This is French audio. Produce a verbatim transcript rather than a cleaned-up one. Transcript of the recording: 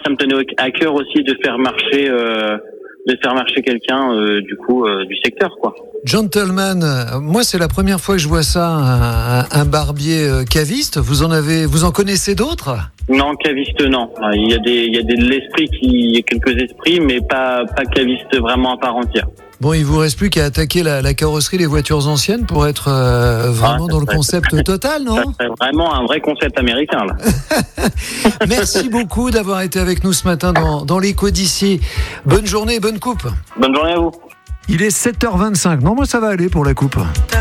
ça me tenait à cœur aussi de faire marcher, euh, de faire marcher quelqu'un euh, du coup euh, du secteur, quoi. Gentleman, euh, moi c'est la première fois que je vois ça, un, un barbier euh, caviste. Vous en avez, vous en connaissez d'autres ? Non, caviste, non. Il y a des, il y a des de l'esprit qui, il y a quelques esprits, mais pas, pas caviste vraiment à part entière. Bon, il vous reste plus qu'à attaquer la, la carrosserie des voitures anciennes pour être euh, vraiment Ah, dans le serait, concept total, non ? Ça serait vraiment un vrai concept américain, là. Merci beaucoup d'avoir été avec nous ce matin dans, dans l'écho d'ici. Bonne journée, bonne coupe. Bonne journée à vous. Il est sept heures vingt-cinq. Non, moi ça va aller pour la coupe.